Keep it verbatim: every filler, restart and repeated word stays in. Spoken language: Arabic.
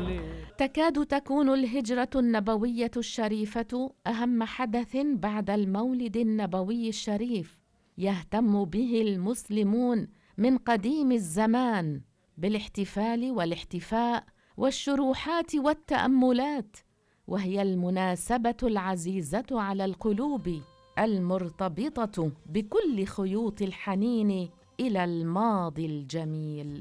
تكاد تكون الهجرة النبوية الشريفة أهم حدث بعد المولد النبوي الشريف يهتم به المسلمون من قديم الزمان، بالاحتفال والاحتفاء والشروحات والتأملات، وهي المناسبة العزيزة على القلوب المرتبطة بكل خيوط الحنين إلى الماضي الجميل.